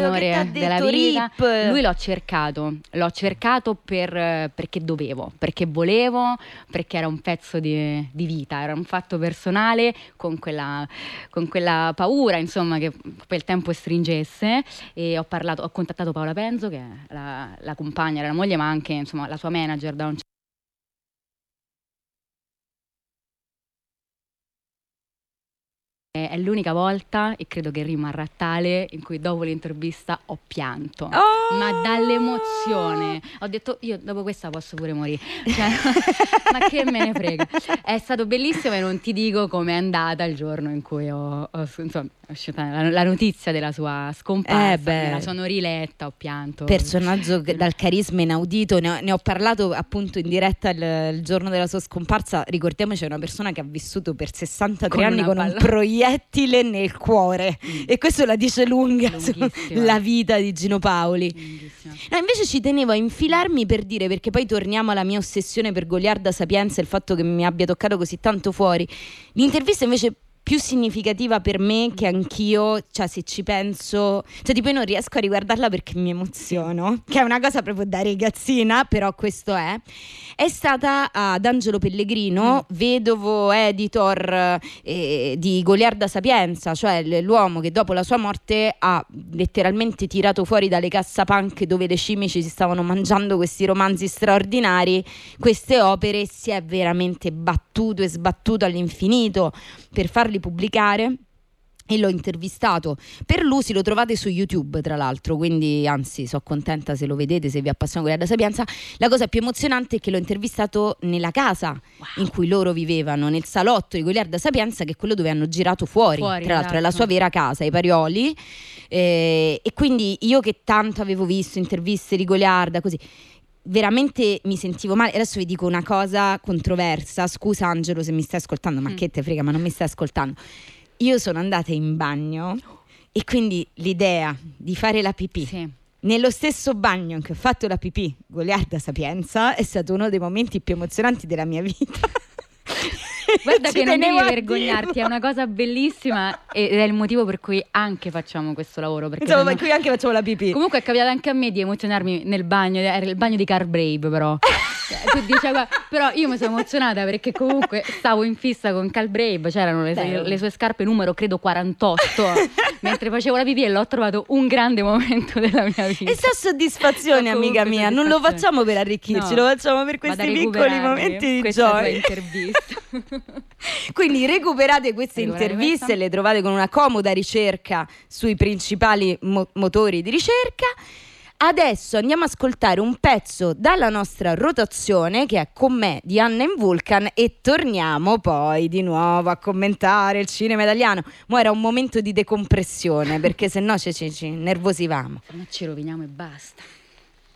l'amore della vita. Rip. Lui l'ho cercato perché dovevo, perché volevo, perché era un pezzo di vita, era un fatto personale con quella paura, insomma, che poi il tempo stringesse. E ho contattato Paola Penzo, che è la compagna della moglie, ma anche, insomma, la sua manager da un È l'unica volta, e credo che rimarrà tale, in cui dopo l'intervista ho pianto. Ma dall'emozione. Ho detto, io dopo questa posso pure morire. Cioè, ma che me ne frega. È stato bellissimo e non ti dico com'è andata il giorno in cui insomma, è uscita la notizia della sua scomparsa. Me la sono riletta, ho pianto. Personaggio dal carisma inaudito. Ne ho parlato appunto in diretta il giorno della sua scomparsa. Ricordiamoci, è una persona che ha vissuto per 63 anni con un proiettile nel cuore, e questo la dice lunga sulla vita di Gino Paoli. No, invece ci tenevo a infilarmi per dire, perché poi torniamo alla mia ossessione per Goliarda Sapienza, il fatto che mi abbia toccato così tanto fuori. L'intervista invece più significativa per me, che anch'io, cioè se ci penso, cioè tipo io non riesco a riguardarla perché mi emoziono, che è una cosa proprio da ragazzina, però questo è stata ad Angelo Pellegrino, vedovo editor di Goliarda Sapienza, cioè l'uomo che dopo la sua morte ha letteralmente tirato fuori dalle cassapunk dove le cimici si stavano mangiando questi romanzi straordinari, queste opere, si è veramente battuto e sbattuto all'infinito per farli pubblicare, e l'ho intervistato per Lucy. Lo trovate su YouTube, tra l'altro, quindi anzi sono contenta se lo vedete, se vi appassiona Goliarda Sapienza. La cosa più emozionante è che l'ho intervistato nella casa in cui loro vivevano, nel salotto di Goliarda Sapienza, che è quello dove hanno girato fuori tra l'altro, esatto. È la sua vera casa, i Parioli, e quindi io che tanto avevo visto interviste di Goliarda così, veramente mi sentivo male. Adesso vi dico una cosa controversa, scusa Angelo se mi stai ascoltando, ma che te frega, ma non mi stai ascoltando. Io sono andata in bagno e quindi l'idea di fare la pipì nello stesso bagno in cui ho fatto la pipì Goliarda Sapienza è stato uno dei momenti più emozionanti della mia vita. Guarda che non devi vergognarti, è una cosa bellissima ed è il motivo per cui anche facciamo questo lavoro, perché insomma, per cui anche facciamo la pipì. Comunque è capitato anche a me di emozionarmi nel bagno, era il bagno di Car Brave, però però io mi sono emozionata perché comunque stavo in fissa con Cal Brave, c'erano le sue scarpe numero credo 48 mentre facevo la pipì, e l'ho trovato un grande momento della mia vita. E sta soddisfazione, amica mia, non lo facciamo per arricchirci, lo facciamo per questi piccoli momenti di gioia. Quindi recuperate queste interviste, le trovate con una comoda ricerca sui principali motori di ricerca. Adesso andiamo a ascoltare un pezzo dalla nostra rotazione, che è Con me di Anna in Vulcan, e torniamo poi di nuovo a commentare il cinema italiano. Mo' era un momento di decompressione, perché sennò ci nervosivamo. Se no ci roviniamo e basta.